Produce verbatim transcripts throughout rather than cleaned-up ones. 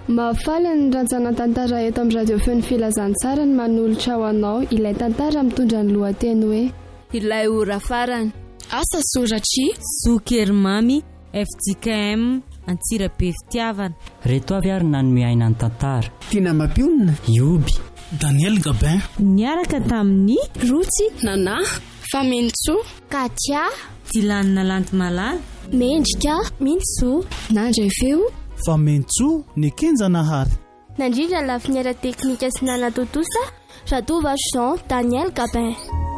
Mahafaly ny rantsana tantara eto amin'ny radio feo ny filazantsara ny manolotra ho anao ilay tantara mitondra ny lohateny hoe ilay ora farany. Asa soratry Sokermamy F J K M Antsirabe Fitiavana. Reto avy ary nanome aina ny tantara. Tina Mapionina, Ioby, Daniel Gabin. Niaraka tamin'ny Rotsy, Nana, Famentso, Katia, Dilanina Lanty Malala, Mendrika, Mintso, Nandray feo, Famentso ny Kenjanahary. Nandrindra lafiniera teknika sy nanatotosa, Radova Jean, Daniel Gabin.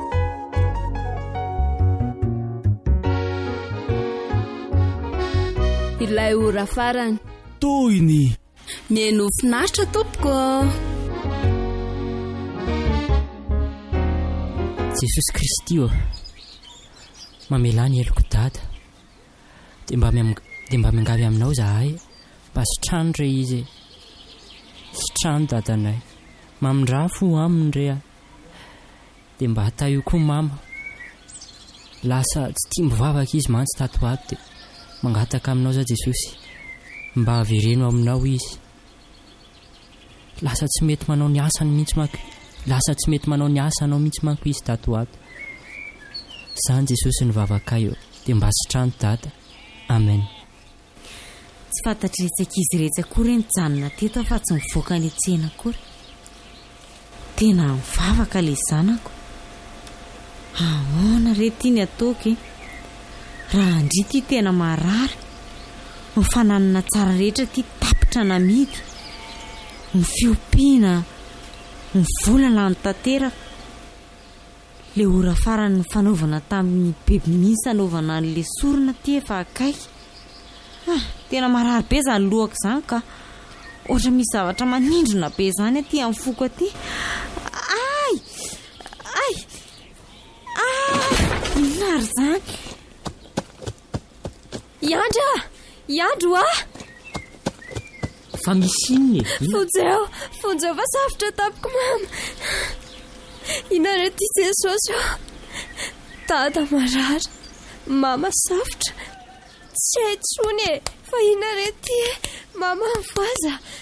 ilay ora farany. Toyny Mihaino finaritra tompoko. Jesosy Kristy ô, mamela ny eloko dada dia mba miam- dia mba miangavy aminao zahay mba sitrano re izy sitrano dadanay mamindrafo aminy re aho dia mba hata io koa mama lasa tsy tia mivavaka izy mantsy tato ato dia mangataka aminao za Jesosy mba havereno aminao izy lasa tsy mety manao ny asany mihitsy manko lasa tsy mety manao ny asanao mihitsy manko izy tato ato zany Jesosy ny vavakay eo dia mba sitrano dada amen. tsy fantatry retsaka izy retsaka kory ny janona teto fa tsy mivoaka ny tsena kory. Tena mivavaka ilay zanako. Ahoana re tiany ataoko raha andry ty tena marary ny fananana tsara rehetra ty tapitra namidy ny fiompiana ny volana ny tanteraka le ora farany ny fanaovana tamin'ny bebe misy anaovana n'le sorona ty efa akaiky. Ah, tena marary be zany lohako zany ka ohatra misy zavatra manindrona be zany aty amin'ny foko aty. Ay ay ah nary zany. Yandra, Yandro ah Fa misy inona e? Fonjeo, fonjeo fa safitra tapoko mama. Inare ty Jesosy dada marary mama safitra tsy hay tsony e fa inare ty mama voaza